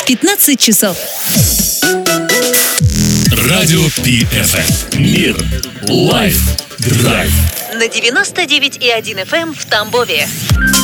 15 часов. Радио PFM. Мир. Лайф. Драйв. На 99,1 FM в Тамбове.